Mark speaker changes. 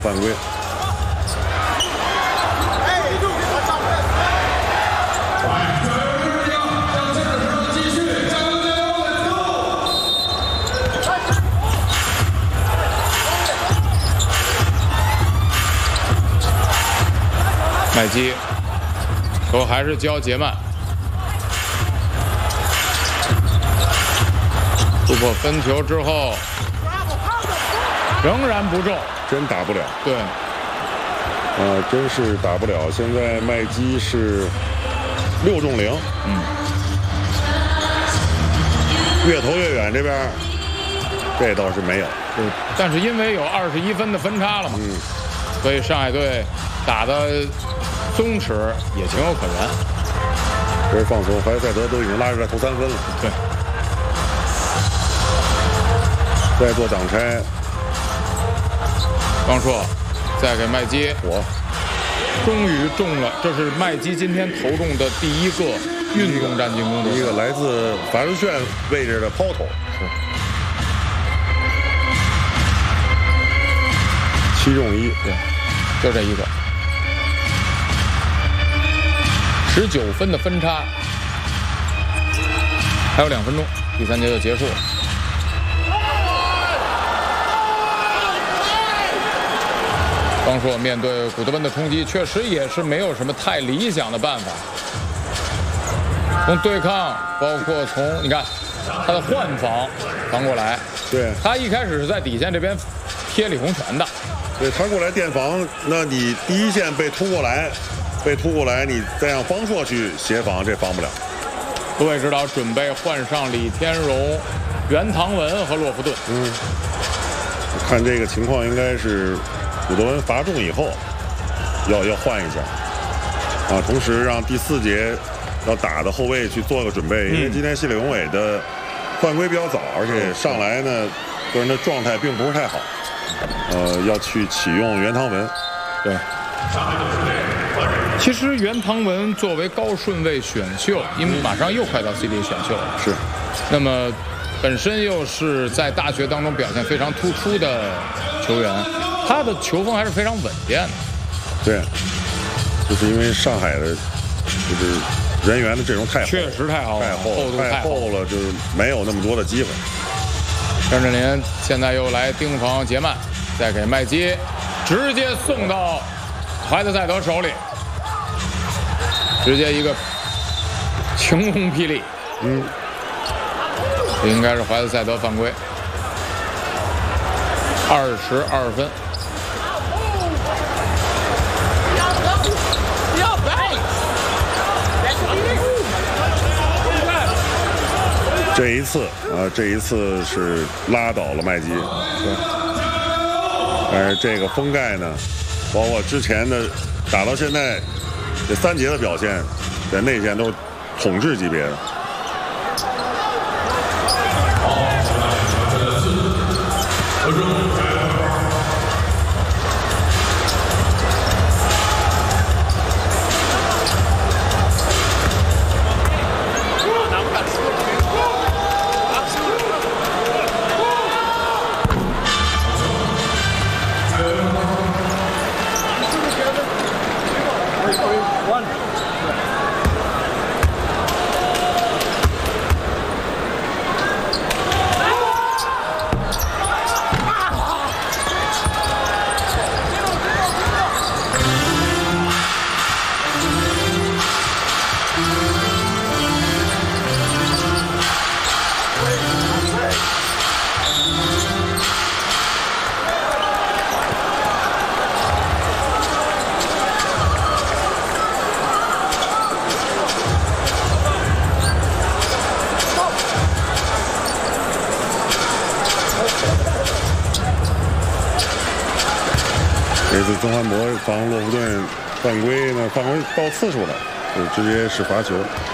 Speaker 1: 犯规。
Speaker 2: 麦基，球还是交杰曼，突破分球之后，仍然不中，
Speaker 1: 真打不了。
Speaker 2: 对，
Speaker 1: 真是打不了。现在麦基是6中0，越投越远这边，这倒是没有。
Speaker 2: 对，但是因为有21分的分差了嘛，所以上海队打的松弛也情有可原。
Speaker 1: 这是放松，怀塞德都已经拉出来投3分了。
Speaker 2: 对，
Speaker 1: 再做挡拆。
Speaker 2: 方硕再给麦基，终于中了，这是麦基今天投中的第1个运动战进攻，
Speaker 1: 一个来自罚球线位置的抛投。7中1，
Speaker 2: 对，就这一个。19分的分差，还有2分钟，第3节就结束了。方硕面对古德温的冲击，确实也是没有什么太理想的办法。从对抗，包括从你看他的换防过来，
Speaker 1: 对，
Speaker 2: 他一开始是在底线这边贴李洪权的，
Speaker 1: 对他过来垫防，那你第一线被突过来，你再让方硕去协防，这防不了。
Speaker 2: 各位指导准备换上李天荣、袁唐文和洛夫顿。
Speaker 1: 看这个情况，应该是古德温罚中以后，要换一下啊，同时让第4节要打的后卫去做个准备，因为今天谢里永伟的犯规比较早，而且上来呢个人的状态并不是太好，要去启用袁唐文。
Speaker 2: 对。其实袁唐文作为高顺位选秀，因为马上又快到 CD 选秀了，
Speaker 1: 是。
Speaker 2: 那么本身又是在大学当中表现非常突出的球员，他的球风还是非常稳健的。
Speaker 1: 对，就是因为上海的，就是人员的阵容太厚，
Speaker 2: 确实太厚了，
Speaker 1: 太厚了，就是没有那么多的机会。
Speaker 2: 张镇麟现在又来盯防杰曼，再给麦基，直接送到怀特塞德手里。直接一个晴空霹雳，这应该是怀特塞德犯规，22分。这一次是拉倒了麦基，对。但是这个封盖呢，包括之前的打到现在。这3节的表现，在内线都统治级别的。这次钟汉博防洛夫顿犯规呢，犯规到次数了，就直接是罚球。